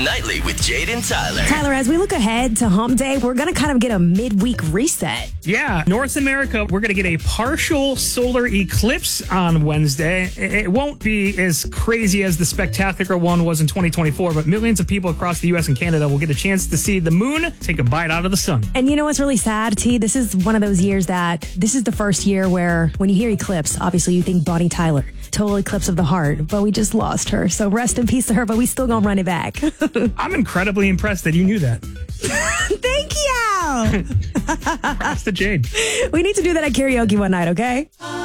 Nightly with Jade and Tyler. Tyler, as we look ahead to Hump Day, we're going to kind of get a midweek reset. Yeah, North America, we're going to get a partial solar eclipse on Wednesday. It won't be as crazy as the spectacular one was in 2024, but millions of people across the U.S. and Canada will get a chance to see the moon take a bite out of the sun. And you know what's really sad, T? This is one of those years that this is the first year where when you hear eclipse, obviously you think Bonnie Tyler. Total eclipse of the heart, but we just lost her. So rest in peace to her, but we still gonna run it back. I'm incredibly impressed that you knew that. Thank you. Props to Jade. We need to do that at karaoke one night, okay?